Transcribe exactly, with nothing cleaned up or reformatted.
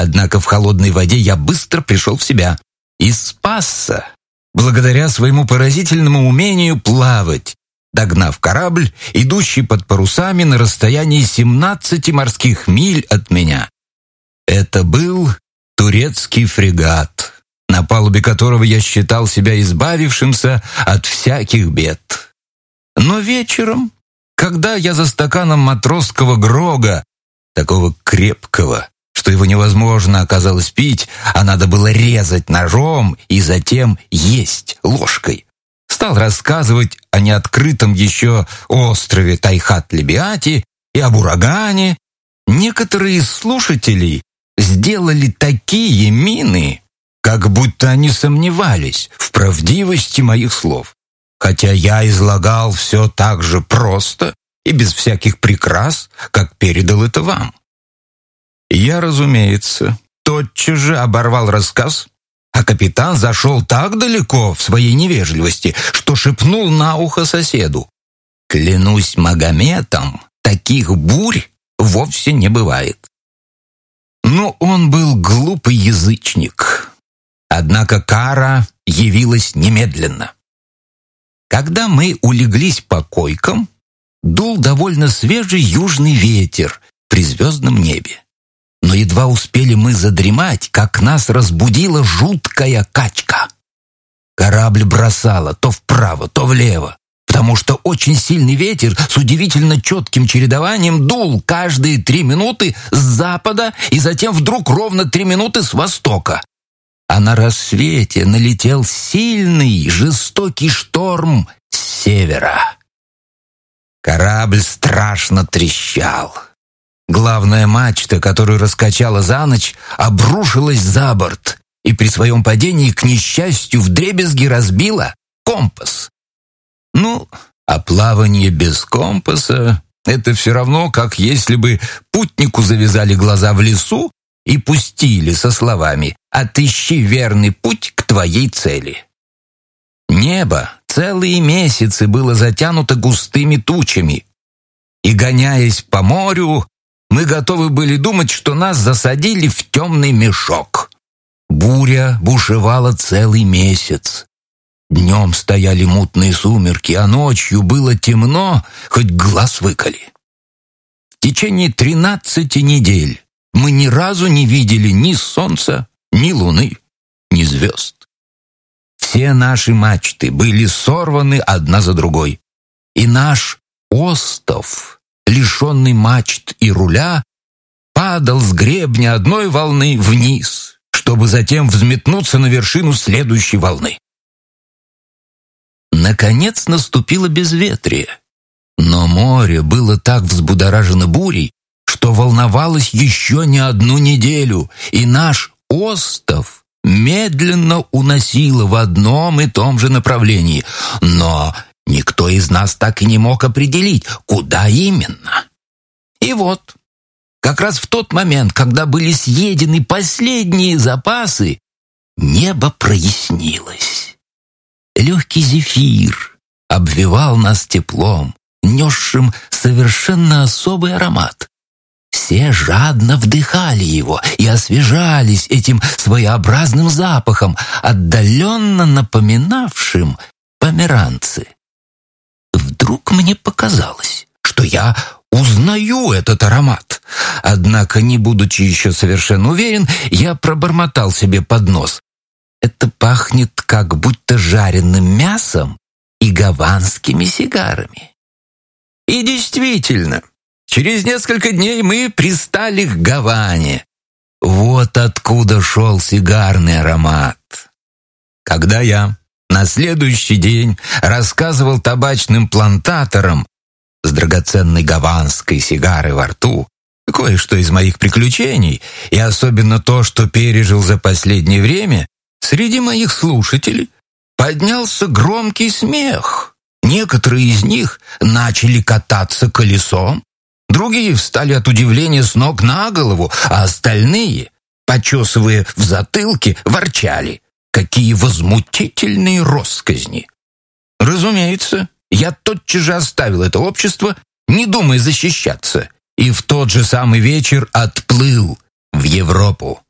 Однако в холодной воде я быстро пришел в себя и спасся, благодаря своему поразительному умению плавать, догнав корабль, идущий под парусами на расстоянии семнадцати морских миль от меня. Это был турецкий фрегат, на палубе которого я считал себя избавившимся от всяких бед. Но вечером, когда я за стаканом матросского грога, такого крепкого, что его невозможно оказалось пить, а надо было резать ножом и затем есть ложкой, стал рассказывать о неоткрытом еще острове Тайхат-Лебиати и об урагане, некоторые из слушателей сделали такие мины, как будто они сомневались в правдивости моих слов, хотя я излагал все так же просто и без всяких прикрас, как передал это вам. Я, разумеется, тотчас же оборвал рассказ, а капитан зашел так далеко в своей невежливости, что шепнул на ухо соседу: «Клянусь Магометом, таких бурь вовсе не бывает». Но он был глупый язычник. Однако кара явилась немедленно. Когда мы улеглись по койкам, дул довольно свежий южный ветер при звездном небе. Но едва успели мы задремать, как нас разбудила жуткая качка. Корабль бросало то вправо, то влево, потому что очень сильный ветер с удивительно четким чередованием дул каждые три минуты с запада и затем вдруг ровно три минуты с востока. А на рассвете налетел сильный, жестокий шторм с севера. Корабль страшно трещал. Главная мачта, которую раскачала за ночь, обрушилась за борт и при своем падении, к несчастью, вдребезги разбила компас. Ну, а плавание без компаса — это все равно, как если бы путнику завязали глаза в лесу и пустили со словами: «Отыщи верный путь к твоей цели». Небо целые месяцы было затянуто густыми тучами, и, гоняясь по морю, мы готовы были думать, что нас засадили в темный мешок. Буря бушевала целый месяц. Днем стояли мутные сумерки, а ночью было темно, хоть глаз выколи. В течение тринадцати недель мы ни разу не видели ни солнца, ни луны, ни звезд. Все наши мачты были сорваны одна за другой, и наш остов, лишенный мачт и руля, падал с гребня одной волны вниз, чтобы затем взметнуться на вершину следующей волны. Наконец наступило безветрие, но море было так взбудоражено бурей, что волновалось еще не одну неделю, и наш остов медленно уносило в одном и том же направлении, но никто из нас так и не мог определить, куда именно. И вот, как раз в тот момент, когда были съедены последние запасы, небо прояснилось. Легкий зефир обвивал нас теплом, несшим совершенно особый аромат. Все жадно вдыхали его и освежались этим своеобразным запахом, отдаленно напоминавшим померанцы. Вдруг мне показалось, что я узнаю этот аромат. Однако, не будучи еще совершенно уверен, я пробормотал себе под нос: это пахнет как будто жареным мясом и гаванскими сигарами. И действительно, через несколько дней мы пристали к Гаване. Вот откуда шел сигарный аромат. Когда я на следующий день рассказывал табачным плантаторам с драгоценной гаванской сигарой во рту кое-что из моих приключений, и особенно то, что пережил за последнее время, среди моих слушателей поднялся громкий смех. Некоторые из них начали кататься колесом, другие встали от удивления с ног на голову, а остальные, почесывая в затылке, ворчали: какие возмутительные россказни! Разумеется, я тотчас же оставил это общество, не думая защищаться, и в тот же самый вечер отплыл в Европу.